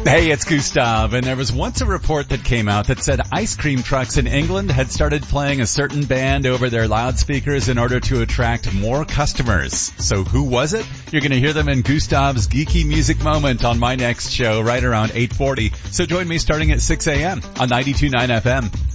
Hey, it's Gustav, and there was once a report that came out that said ice cream trucks in England had started playing a certain band over their loudspeakers in order to attract more customers. So who was it? You're going to hear them in Gustav's Geeky Music Moment on my next show right around 8:40. So join me starting at 6 a.m. on 92.9 FM.